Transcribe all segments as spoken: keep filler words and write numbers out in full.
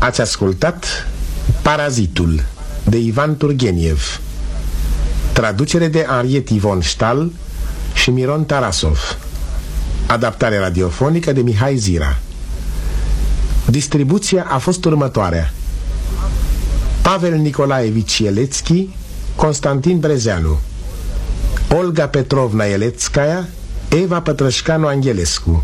Ați ascultat Parazitul de Ivan Turgeniev, traducere de Henriette Ivon Stahl și Miron Tarasov, adaptare radiofonică de Mihai Zira. Distribuția a fost următoarea: Pavel Nicolaevici Ieletski, Constantin Brezeanu, Olga Petrovna Eletskaya, Eva Pătrășcanu Angelescu,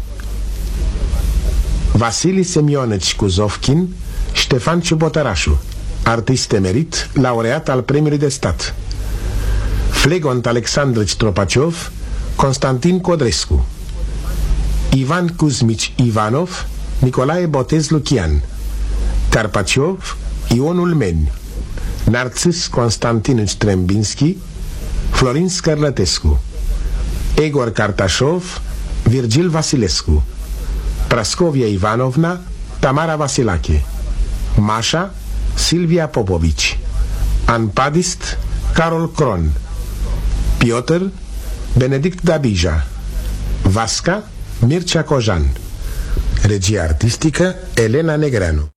Vasili Semionici Kuzovkin, Ștefan Ciubotărașu, artist emerit, laureat al Premiului de Stat, Flegont Alexandrici Tropaciov, Constantin Codrescu, Ivan Kuzmici Ivanov, Nicolae Botez Lucian, Carpaciov, Ion Ulmeni, Narcis Constantinici Trembinski, Florin Scărlătescu, Egor Cartașov, Virgil Vasilescu, Prascovia Ivanovna, Tamara Vasilache, Mașa, Silvia Popovici, Anpadist, Carol Cron, Piotr, Benedict Dabija, Vasca, Mircea Cojan. Regia artistică Elena Negreanu.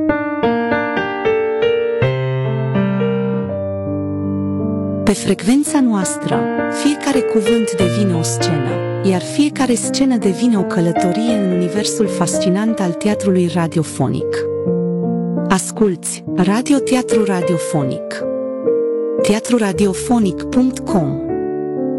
Pe frecvența noastră, fiecare cuvânt devine o scenă, iar fiecare scenă devine o călătorie în universul fascinant al teatrului radiofonic. Asculți Radio Teatru Radiofonic. teatru radiofonic punct com